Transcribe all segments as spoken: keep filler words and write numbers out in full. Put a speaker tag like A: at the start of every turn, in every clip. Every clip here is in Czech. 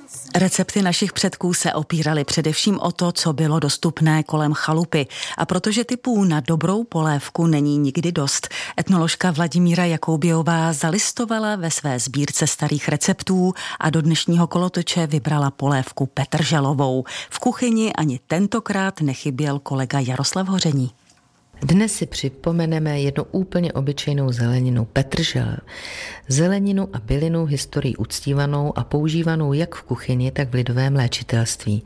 A: Recepty našich předků se opíraly především o to, co bylo dostupné kolem chalupy. A protože typů na dobrou polévku není nikdy dost, etnoložka Vladimíra Jakoubiová zalistovala ve své sbírce starých receptů a do dnešního kolotoče vybrala polévku petrželovou. V kuchyni ani tentokrát nechyběl kolega Jaroslav Hoření.
B: Dnes si připomeneme jednu úplně obyčejnou zeleninu, petržel. Zeleninu a bylinu historii uctívanou a používanou jak v kuchyni, tak v lidovém léčitelství.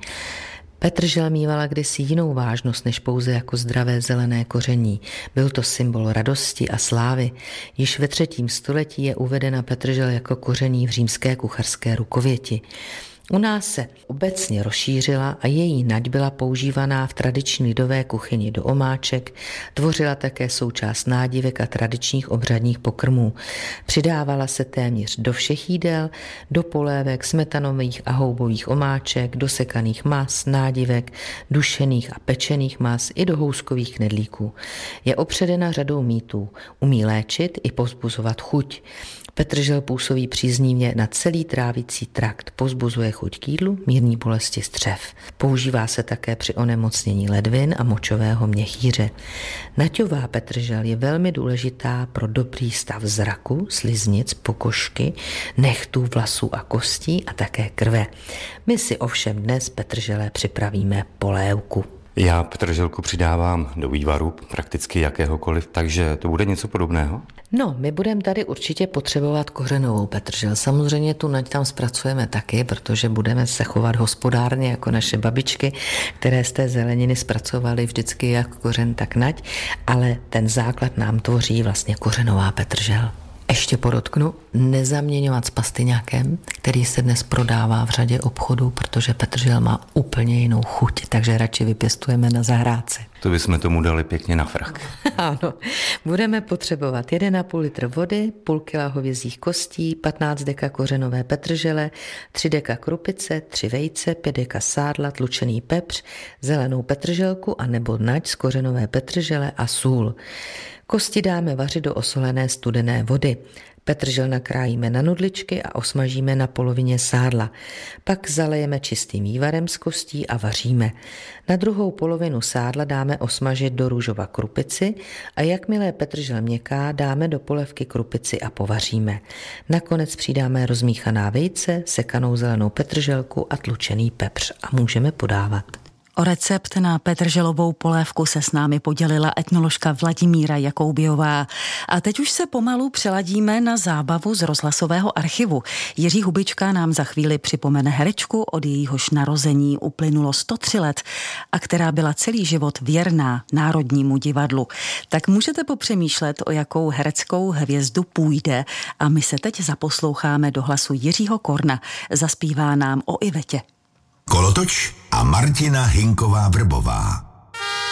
B: Petržel mívala kdysi jinou vážnost než pouze jako zdravé zelené koření. Byl to symbol radosti a slávy. Již ve třetím století je uvedena petržel jako koření v římské kuchařské rukověti. U nás se obecně rozšířila a její nať byla používaná v tradiční lidové kuchyni do omáček, tvořila také součást nádivek a tradičních obřadních pokrmů. Přidávala se téměř do všech jídel, do polévek, smetanových a houbových omáček, do sekaných mas, nádivek, dušených a pečených mas i do houskových knedlíků. Je opředena řadou mýtů, umí léčit i povzbuzovat chuť. Petržel působí příznivě na celý trávicí trakt, povzbuzuje chuť k jídlu, mírní bolesti střev. Používá se také při onemocnění ledvin a močového měchýře. Naťová petržel je velmi důležitá pro dobrý stav zraku, sliznic, pokožky, nechtů, vlasů a kostí a také krve. My si ovšem dnes petržele připravíme polévku.
C: Já petrželku přidávám do vývaru prakticky jakéhokoliv, takže to bude něco podobného?
B: No, my budeme tady určitě potřebovat kořenovou petržel. Samozřejmě tu nať tam zpracujeme taky, protože budeme se chovat hospodárně jako naše babičky, které z té zeleniny zpracovaly vždycky jak kořen, tak nať, ale ten základ nám tvoří vlastně kořenová petržel. Ještě podotknu, nezaměňovat s pastyňákem, který se dnes prodává v řadě obchodů, protože petržel má úplně jinou chuť, takže radši vypěstujeme na zahrádce.
C: To bychom tomu dali pěkně na frak.
B: Ano, budeme potřebovat jeden a půl litr vody, půl kila hovězích kostí, patnáct deka kořenové petržele, tři deka krupice, tři vejce, pět deka sádla, tlučený pepř, zelenou petrželku a nebo nať z kořenové petržele a sůl. Kosti dáme vařit do osolené studené vody. Petržel nakrájíme na nudličky a osmažíme na polovině sádla. Pak zalejeme čistým vývarem z kostí a vaříme. Na druhou polovinu sádla dáme osmažit do růžova krupici a jakmile petržel měkká, dáme do polévky krupici a povaříme. Nakonec přidáme rozmíchaná vejce, sekanou zelenou petrželku a tlučený pepř a můžeme podávat.
A: O recept na petrželovou polévku se s námi podělila etnoložka Vladimíra Jakoubiová. A teď už se pomalu přeladíme na zábavu z rozhlasového archivu. Jiří Hubička nám za chvíli připomene herečku, od jejíhož narození uplynulo sto tři let a která byla celý život věrná Národnímu divadlu. Tak můžete popřemýšlet, o jakou hereckou hvězdu půjde, a my se teď zaposloucháme do hlasu Jiřího Korna. Zaspívá nám o Ivetě.
D: Kolotoč a Martina Hinková Vrbová.